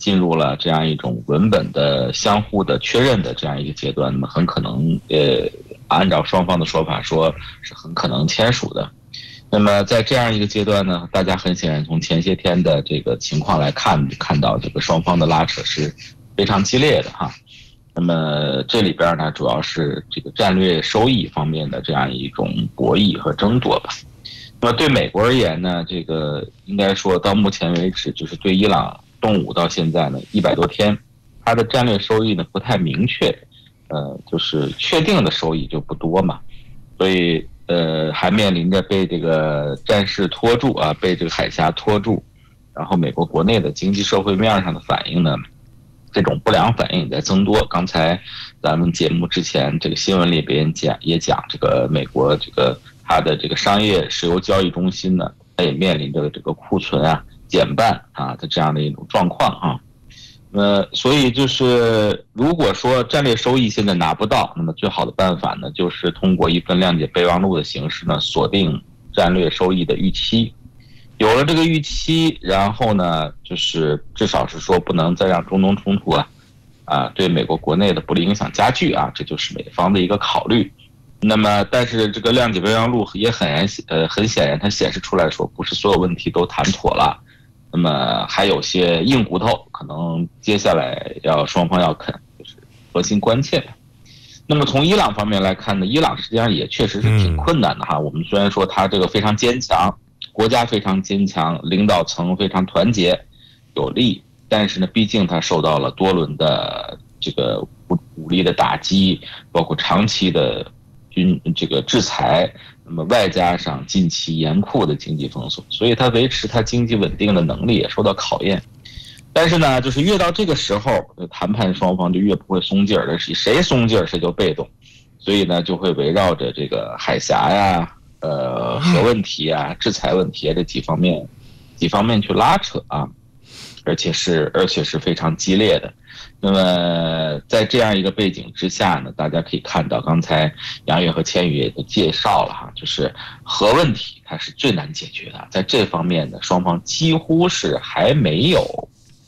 进入了这样一种文本的相互的确认的这样一个阶段，那么很可能按照双方的说法说是很可能签署的。那么在这样一个阶段呢，大家很显然从前些天的这个情况来看到这个双方的拉扯是非常激烈的哈。那么这里边呢，主要是这个战略收益方面的这样一种博弈和争夺吧。那么对美国而言呢，这个应该说到目前为止，就是对伊朗动武到现在呢100多天，它的战略收益呢不太明确，就是确定的收益就不多嘛，所以还面临着被这个战事拖住啊，被这个海峡拖住，然后美国国内的经济社会面上的反应呢，这种不良反应也在增多。刚才咱们节目之前这个新闻里边也讲这个美国这个它的这个商业石油交易中心呢，它也面临着这个库存啊减半啊的这样的一种状况啊。所以就是如果说战略收益现在拿不到，那么最好的办法呢，就是通过一份谅解备忘录的形式呢，锁定战略收益的预期。有了这个预期，然后呢，就是至少是说不能再让中东冲突对美国国内的不利影响加剧啊，这就是美方的一个考虑。那么，但是这个谅解备忘录也很显然，它显示出来说，不是所有问题都谈妥了。那么还有些硬骨头，可能接下来双方要啃，就是核心关切。那么从伊朗方面来看呢，伊朗实际上也确实是挺困难的哈。我们虽然说它这个非常坚强，国家非常坚强，领导层非常团结有力，但是呢，毕竟它受到了多轮的这个武力的打击，包括长期的这个制裁，那么外加上近期严酷的经济封锁，所以它维持它经济稳定的能力也受到考验。但是呢，就是越到这个时候，谈判双方就越不会松劲儿了，谁松劲儿谁就被动，所以呢，就会围绕着这个海峡呀、核问题啊、制裁问题啊这几方面去拉扯啊，而且是非常激烈的。那么在这样一个背景之下呢，大家可以看到，刚才杨越和千羽也都介绍了哈，就是核问题它是最难解决的，在这方面呢，双方几乎是还没有，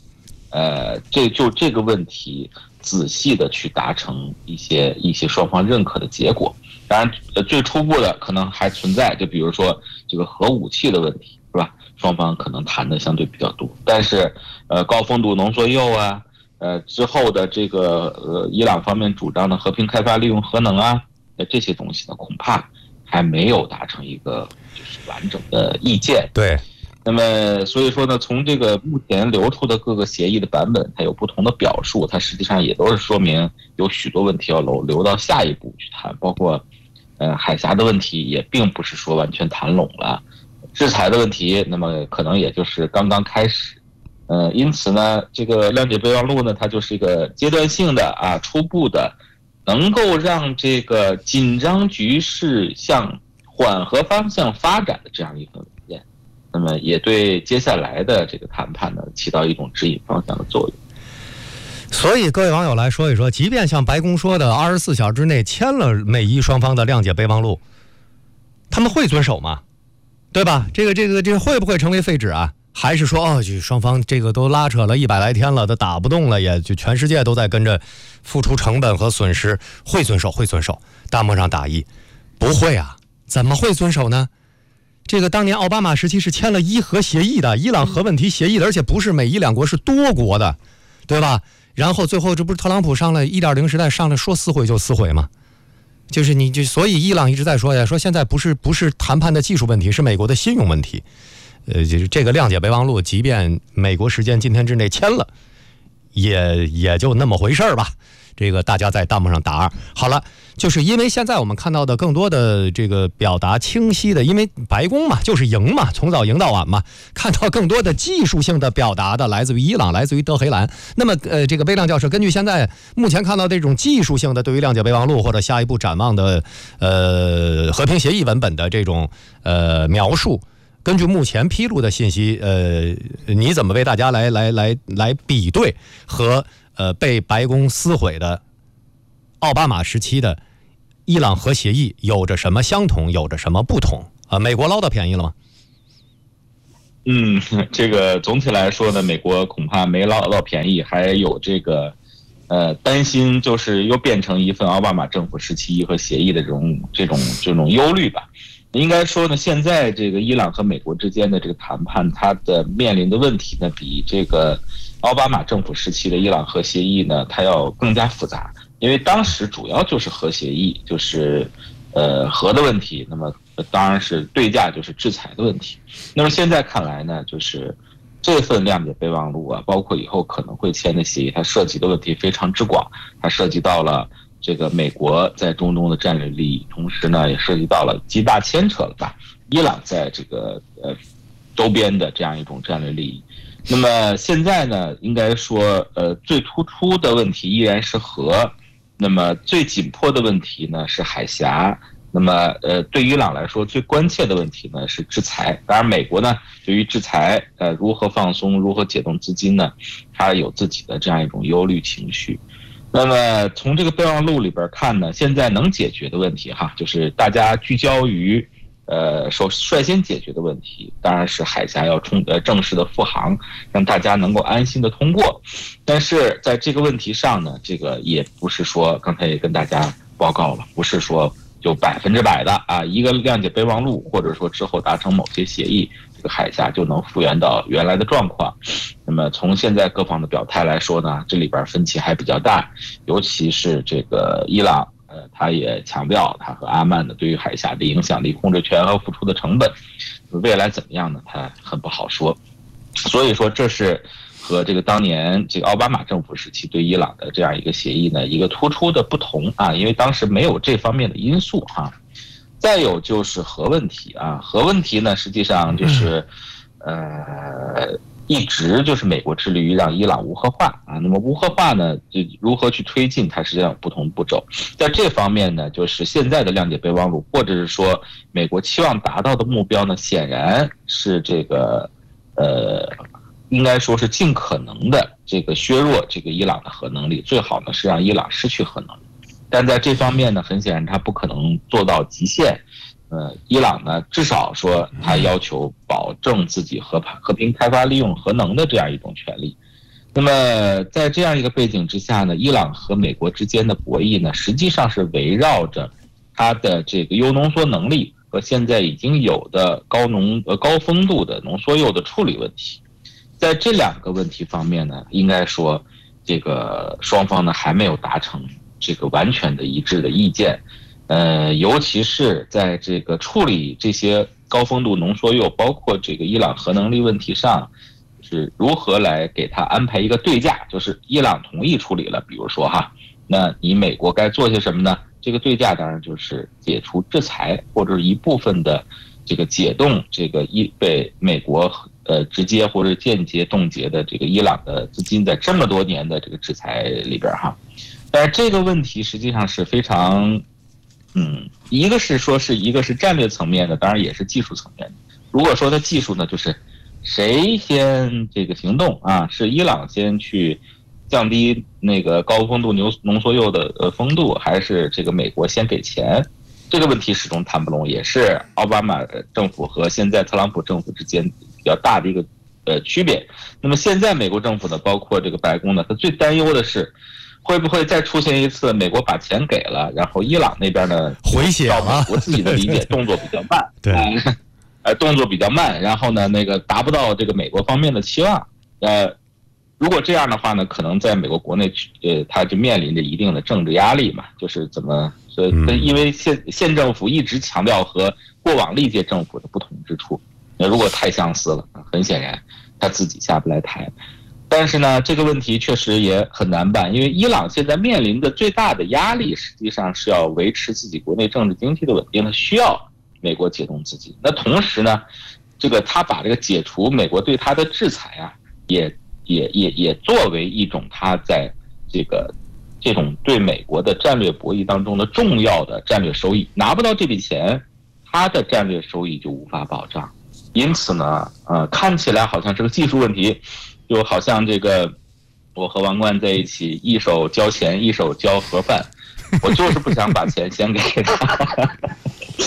这个问题仔细的去达成一些双方认可的结果。当然，最初步的可能还存在，就比如说这个核武器的问题，是吧？双方可能谈的相对比较多，但是高丰度浓缩铀啊。之后的这个伊朗方面主张的和平开发利用核能啊，这些东西呢，恐怕还没有达成一个就是完整的意见。 对。 那么所以说呢，从这个目前流出的各个协议的版本，它有不同的表述，它实际上也都是说明有许多问题要留到下一步去谈，包括海峡的问题也并不是说完全谈拢了，制裁的问题，那么可能也就是刚刚开始。因此呢，这个谅解备忘录呢，它就是一个阶段性的初步的，能够让这个紧张局势向缓和方向发展的这样一份文件，那么也对接下来的这个谈判呢起到一种指引方向的作用。 所以各位网友来说一说，即便像白宫说的24小时之内签了美伊双方的谅解备忘录，他们会遵守吗？对吧？这个会不会成为废纸啊？还是说双方这个都拉扯了100来天了，都打不动了，也就全世界都在跟着付出成本和损失，会遵守。大幕上打一，不会啊，怎么会遵守呢？这个当年奥巴马时期是签了伊核协议的，伊朗核问题协议的，而且不是美伊两国，是多国的，对吧？然后最后这不是特朗普上来 1.0 时代上来说撕毁就撕毁吗？就是所以伊朗一直在说现在不是谈判的技术问题，是美国的信用问题。就是这个谅解备忘录，即便美国时间今天之内签了，也就那么回事吧。这个大家在弹幕上打2。好了，就是因为现在我们看到的更多的这个表达清晰的，因为白宫嘛就是赢嘛，从早赢到晚嘛，看到更多的技术性的表达的来自于伊朗，来自于德黑兰。那么这个微亮教授根据现在目前看到这种技术性的对于谅解备忘录或者下一步展望的和平协议文本的这种描述，根据目前披露的信息，你怎么为大家来比对和被白宫撕毁的奥巴马时期的伊朗核协议有着什么相同，有着什么不同？美国捞到便宜了吗？ 这个总体来说呢，美国恐怕没捞便宜，还有这个担心，就是又变成一份奥巴马政府时期伊核协议的这种忧虑吧。应该说呢，现在这个伊朗和美国之间的这个谈判，它的面临的问题呢，比这个奥巴马政府时期的伊朗核协议呢，它要更加复杂。因为当时主要就是核协议，就是核的问题，那么当然是对价就是制裁的问题。那么现在看来呢，就是这份谅解备忘录啊，包括以后可能会签的协议，它涉及的问题非常之广，它涉及到了这个美国在中东的战略利益，同时呢也涉及到了极大牵扯了吧伊朗在这个周边的这样一种战略利益。那么现在呢，应该说最突出的问题依然是核，那么最紧迫的问题呢是海峡。那么对于伊朗来说最关切的问题呢是制裁。当然美国呢对于制裁如何放松，如何解冻资金呢，它有自己的这样一种忧虑情绪。那么从这个备忘录里边看呢，现在能解决的问题就是大家聚焦于率先解决的问题，当然是海峡要正式的复航，让大家能够安心的通过。但是在这个问题上呢，这个也不是说刚才也跟大家报告了，不是说就100%的一个谅解备忘录，或者说之后达成某些协议，这个海峡就能复原到原来的状况。那么从现在各方的表态来说呢，这里边分歧还比较大，尤其是这个伊朗，他也强调他和阿曼的对于海峡的影响力、控制权和付出的成本，未来怎么样呢？他很不好说。所以说，这是和这个当年这个奥巴马政府时期对伊朗的这样一个协议呢，一个突出的不同因为当时没有这方面的因素再有就是核问题核问题呢，实际上就是一直就是美国致力于让伊朗无核化那么无核化呢，就如何去推进，它实际上有不同步骤。在这方面呢，就是现在的谅解备忘录，或者是说美国期望达到的目标呢，显然是这个应该说是尽可能的这个削弱这个伊朗的核能力，最好呢是让伊朗失去核能力。但在这方面呢，很显然它不可能做到极限。伊朗呢，至少说他要求保证自己和平开发利用核能的这样一种权利。那么在这样一个背景之下呢，伊朗和美国之间的博弈呢，实际上是围绕着它的这个铀浓缩能力和现在已经有的高丰度的浓缩铀的处理问题。在这两个问题方面呢，应该说这个双方呢还没有达成这个完全的一致的意见。尤其是在这个处理这些高丰度浓缩铀，包括这个伊朗核能力问题上，是如何来给他安排一个对价，就是伊朗同意处理了，比如说那你美国该做些什么呢？这个对价当然就是解除制裁，或者一部分的这个解冻这个被美国直接或者间接冻结的这个伊朗的资金，在这么多年的这个制裁里边但是这个问题实际上是非常一个是战略层面的，当然也是技术层面的。如果说它技术呢，就是谁先这个行动是伊朗先去降低那个高丰度浓缩铀的丰度，还是这个美国先给钱？这个问题始终谈不拢，也是奥巴马政府和现在特朗普政府之间比较大的一个区别。那么现在美国政府呢，包括这个白宫呢，他最担忧的是会不会再出现一次美国把钱给了，然后伊朗那边呢回血了？ 我自己的理解，动作比较慢， 对， 动作比较慢，然后呢那个达不到这个美国方面的期望。如果这样的话呢，可能在美国国内他就面临着一定的政治压力嘛，就是所以因为现政府一直强调和过往历届政府的不同之处，如果太相似了，很显然他自己下不来台。但是呢，这个问题确实也很难办，因为伊朗现在面临的最大的压力，实际上是要维持自己国内政治经济的稳定，它需要美国解冻资金。那同时呢，这个他把这个解除美国对他的制裁也作为一种他在这种对美国的战略博弈当中的重要的战略收益，拿不到这笔钱，他的战略收益就无法保障。因此呢，看起来好像是个技术问题。就好像这个，我和王冠在一起，一手交钱，一手交盒饭，我就是不想把钱先给他。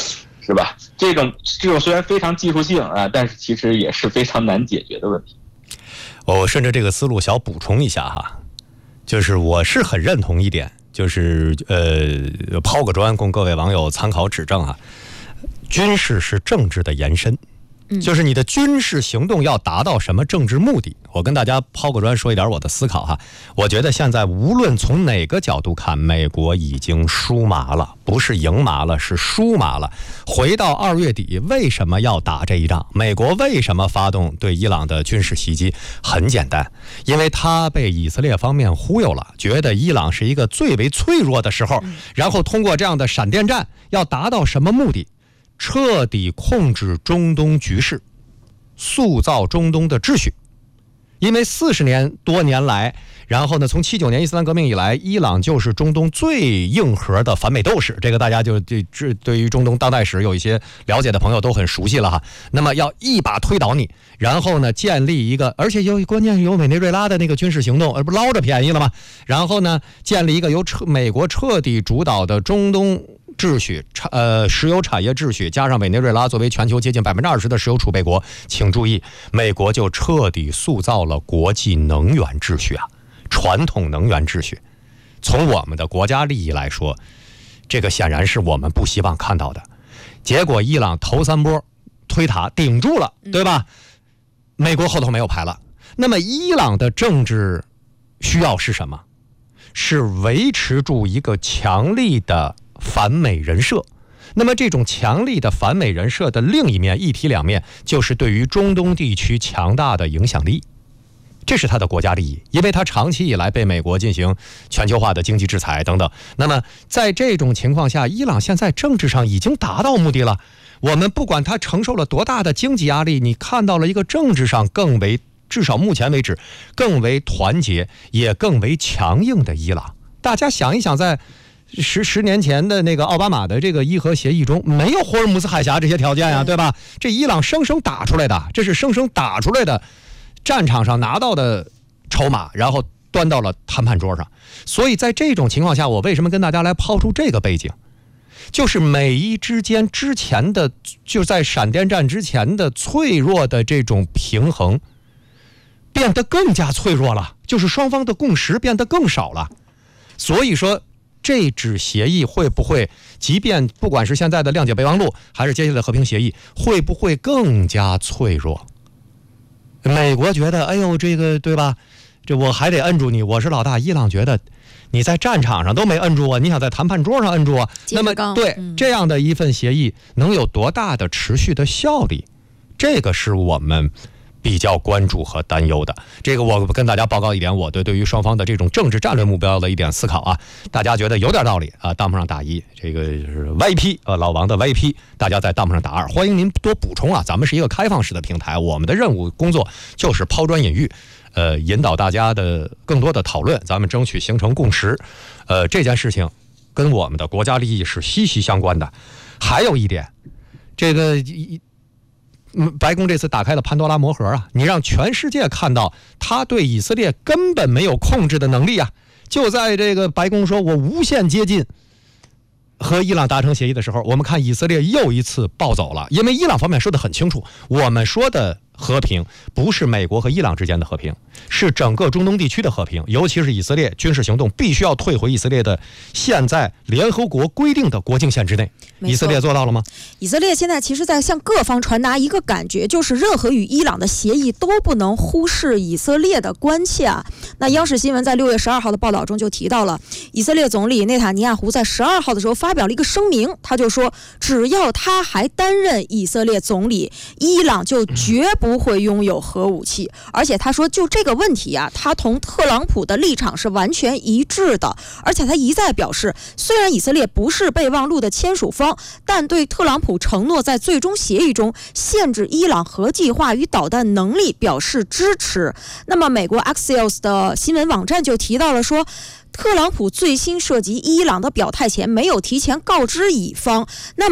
是吧？这种虽然非常技术性啊，但是其实也是非常难解决的问题。 我顺着这个思路小补充一下哈，就是我是很认同一点，就是抛个砖供各位网友参考指正啊，军事是政治的延伸。就是你的军事行动要达到什么政治目的？我跟大家抛个砖，说一点我的思考哈。我觉得现在无论从哪个角度看，美国已经输麻了，不是赢麻了，是输麻了。回到2月底，为什么要打这一仗？美国为什么发动对伊朗的军事袭击？很简单，因为他被以色列方面忽悠了，觉得伊朗是一个最为脆弱的时候，然后通过这样的闪电战，要达到什么目的？彻底控制中东局势，塑造中东的秩序。因为40多年来，然后呢，从79年伊斯兰革命以来，伊朗就是中东最硬核的反美斗士。这个大家就对于中东当代史有一些了解的朋友都很熟悉了哈。那么要一把推倒你，然后呢，建立一个，而且关键是有委内瑞拉的那个军事行动，不捞着便宜了吗？然后呢，建立一个由美国彻底主导的中东秩序，石油产业秩序，加上委内瑞拉作为全球接近20%的石油储备国，请注意，美国就彻底塑造了国际能源秩序啊，传统能源秩序。从我们的国家利益来说，这个显然是我们不希望看到的。结果伊朗头3波推塔顶住了，对吧？美国后头没有牌了。那么伊朗的政治需要是什么？是维持住一个强力的反美人设。那么这种强力的反美人设的另一面，一体两面，就是对于中东地区强大的影响力。这是他的国家利益，因为他长期以来被美国进行全球化的经济制裁等等。那么在这种情况下，伊朗现在政治上已经达到目的了。我们不管他承受了多大的经济压力，你看到了一个政治上更为，至少目前为止更为团结也更为强硬的伊朗。大家想一想，在十年前的那个奥巴马的这个伊核协议中，没有霍尔木兹海峡这些条件呀，对吧？这伊朗生生打出来的，这是生生打出来的，战场上拿到的筹码，然后端到了谈判桌上。所以在这种情况下，我为什么跟大家来抛出这个背景？就是美伊之间之前的，就在闪电战之前的脆弱的这种平衡变得更加脆弱了，就是双方的共识变得更少了。所以说这纸协议会不会，即便不管是现在的谅解备忘录还是接下来的和平协议，会不会更加脆弱？美国觉得哎呦这个对吧，这我还得摁住你，我是老大。伊朗觉得你在战场上都没摁住我，你想在谈判桌上摁住我，那么对这样的一份协议能有多大的持续的效力？这个是我们比较关注和担忧的。这个我跟大家报告一点我对于双方的这种政治战略目标的一点思考啊，大家觉得有点道理啊，弹幕上打1，这个是 YP 老王的 YP， 大家在弹幕上打2，欢迎您多补充啊，咱们是一个开放式的平台，我们的任务工作就是抛砖引玉，引导大家的更多的讨论，咱们争取形成共识。这件事情跟我们的国家利益是息息相关的。还有一点，这个白宫这次打开了潘多拉魔盒啊，你让全世界看到他对以色列根本没有控制的能力啊！就在这个白宫说我无限接近和伊朗达成协议的时候，我们看以色列又一次暴走了。因为伊朗方面说得很清楚，我们说的和平不是美国和伊朗之间的和平，是整个中东地区的和平，尤其是以色列军事行动必须要退回以色列的现在联合国规定的国境线之内。以色列做到了吗？ 以色列现在其实在向各方传达一个感觉，就是任何与伊朗的协议都不能忽视以色列的关切啊。那央视新闻在6月12号的报道中就提到了，以色列总理内塔尼亚胡在12号的时候发表了一个声明，他就说只要他还担任以色列总理，伊朗就绝不会拥有核武器。而且他说就这个问题啊，他同特朗普的立场是完全一致的。而且他一再表示，虽然以色列不是备忘录的签署方，但对特朗普承诺在最终协议中限制伊朗核计划与导弹能力表示支持。那么美国 Axios 的新闻网站就提到了说，特朗普最新涉及伊朗的表态前没有提前告知乙方，那么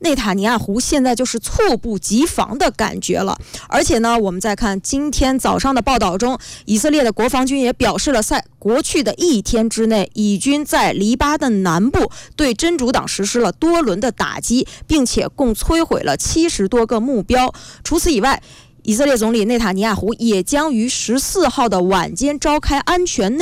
内塔尼亚胡现在就是猝不及防的感觉了。而且呢，我们再看今天早上的报道中，以色列的国防军也表示了，在过去的1天之内，以军在黎巴嫩南部对真主党实施了多轮的打击，并且共摧毁了70多个目标。除此以外，以色列总理内塔尼亚胡也将于14号的晚间召开安全